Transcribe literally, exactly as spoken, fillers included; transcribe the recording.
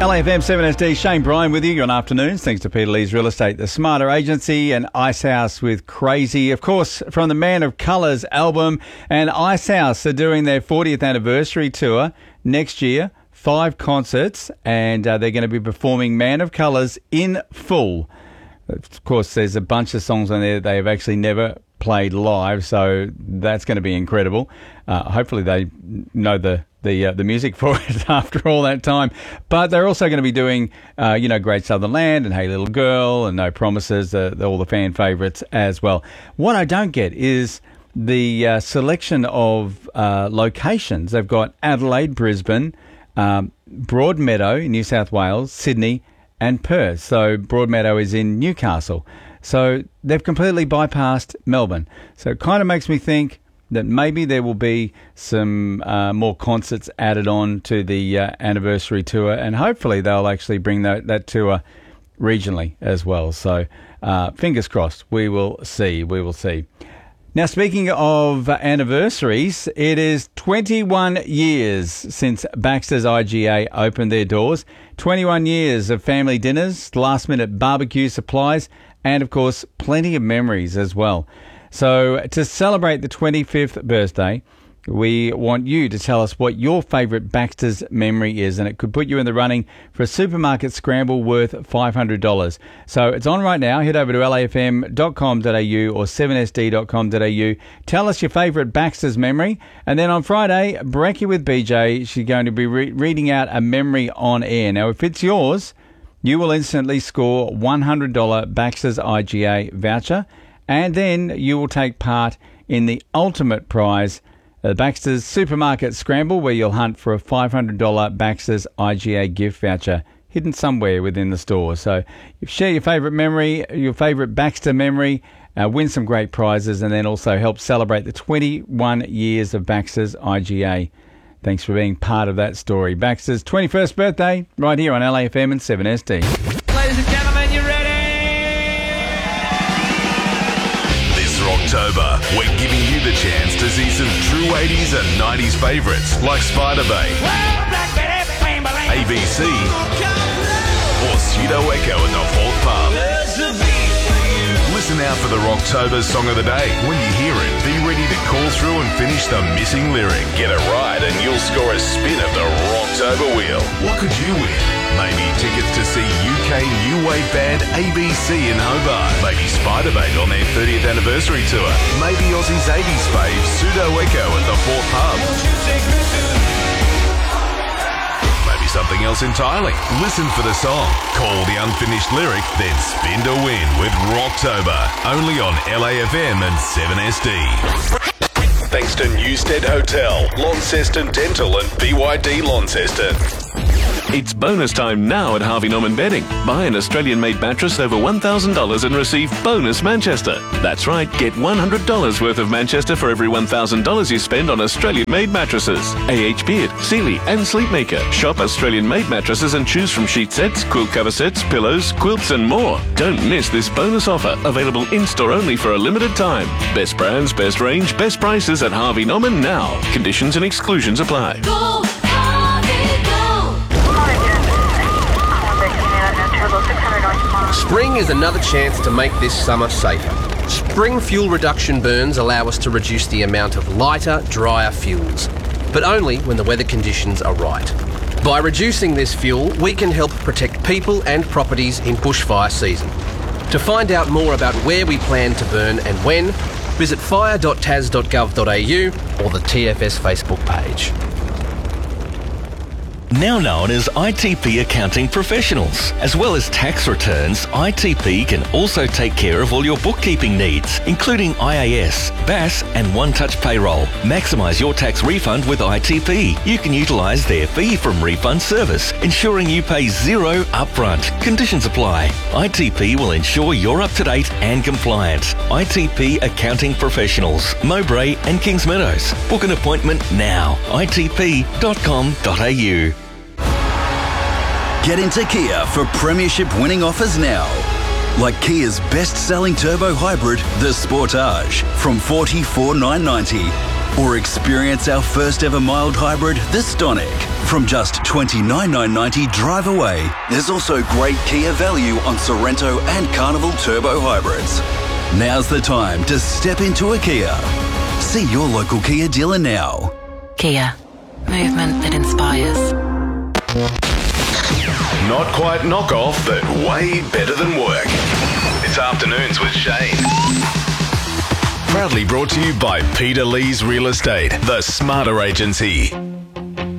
L A F M seven S D, Shane Bryan with you on afternoons. Thanks to Peter Lee's Real Estate, The Smarter Agency, and Icehouse with Crazy. Of course, from the Man of Colours album. And Icehouse are doing their fortieth anniversary tour next year. Five concerts, and uh, they're going to be performing Man of Colours in full. Of course, there's a bunch of songs on there they have actually never played live, so that's going to be incredible. Uh, hopefully they know the the uh, the music for it after all that time. But they're also going to be doing, uh, you know, Great Southern Land and Hey Little Girl and No Promises, uh, all the fan favourites as well. What I don't get is the uh, selection of uh, locations. They've got Adelaide, Brisbane, um, Broadmeadow in New South Wales, Sydney and Perth. So Broadmeadow is in Newcastle. So they've completely bypassed Melbourne. So it kind of makes me think that maybe there will be some uh, more concerts added on to the uh, anniversary tour, and hopefully they'll actually bring that, that tour regionally as well. So uh, fingers crossed. We will see. We will see. Now, speaking of anniversaries, it is twenty-one years since Baxter's I G A opened their doors. twenty-one years of family dinners, last-minute barbecue supplies, and, of course, plenty of memories as well. So to celebrate the twenty-fifth birthday, we want you to tell us what your favourite Baxter's memory is, and it could put you in the running for a supermarket scramble worth five hundred dollars. So it's on right now. Head over to L A F M dot com dot A U or seven S D dot com dot A U. Tell us your favourite Baxter's memory. And then on Friday, Brekkie with B J, she's going to be re- reading out a memory on air. Now, if it's yours, you will instantly score one hundred dollars Baxter's I G A voucher, and then you will take part in the ultimate prize, the Baxter's Supermarket Scramble, where you'll hunt for a five hundred dollars Baxter's I G A gift voucher hidden somewhere within the store. So share your favourite memory, your favourite Baxter memory, uh, win some great prizes, and then also help celebrate the twenty-one years of Baxter's I G A. Thanks for being part of that story. Baxter's twenty-first birthday, right here on L A F M and seven S D. Ladies and gentlemen, you ready? This October, we're giving you the chance to see some true eighties and nineties favourites like Spider Bay, A B C, or Pseudo Echo in the Fourth Pub. Listen out for the Rocktober Song of the Day. When you hear it, be ready to call through and finish the missing lyric. Get it right and you'll score a spin of the Rocktober Wheel. What could you win? Maybe tickets to see U K new wave band A B C in Hobart. Maybe Spiderbait on their thirtieth anniversary tour. Maybe Aussie's eighties fave Pseudo Echo at the Fourth Pub. Maybe something else entirely. Listen for the song, call the unfinished lyric, then spin to win with Rocktober. Only on L A F M and seven S D. Thanks to Newstead Hotel, Launceston Dental and B Y D Launceston. It's bonus time now at Harvey Norman Bedding. Buy an Australian-made mattress over one thousand dollars and receive bonus Manchester. That's right, get one hundred dollars worth of Manchester for every one thousand dollars you spend on Australian-made mattresses. A H Beard, Sealy and Sleepmaker. Shop Australian-made mattresses and choose from sheet sets, quilt cover sets, pillows, quilts and more. Don't miss this bonus offer, available in-store only for a limited time. Best brands, best range, best prices at Harvey Norman now. Conditions and exclusions apply. Go! Spring is another chance to make this summer safer. Spring fuel reduction burns allow us to reduce the amount of lighter, drier fuels, but only when the weather conditions are right. By reducing this fuel, we can help protect people and properties in bushfire season. To find out more about where we plan to burn and when, visit fire dot tas dot gov dot A U or the T F S Facebook page. Now known as I T P Accounting Professionals. As well as tax returns, I T P can also take care of all your bookkeeping needs, including I A S, B A S and One Touch Payroll. Maximise your tax refund with I T P. You can utilise their fee from refund service, ensuring you pay zero upfront. Conditions apply. I T P will ensure you're up to date and compliant. I T P Accounting Professionals, Mowbray and Kings Meadows. Book an appointment now. I T P dot com dot A U. Get into Kia for premiership winning offers now. Like Kia's best-selling turbo hybrid, the Sportage, from forty-four thousand nine hundred ninety dollars. Or experience our first ever mild hybrid, the Stonic, from just twenty-nine thousand nine hundred ninety drive away. There's also great Kia value on Sorrento and Carnival Turbo hybrids. Now's the time to step into a Kia. See your local Kia dealer now. Kia. Movement that inspires. Not quite knockoff, but way better than work. It's Afternoons with Shane. Proudly brought to you by Peter Lee's Real Estate, the Smarter Agency.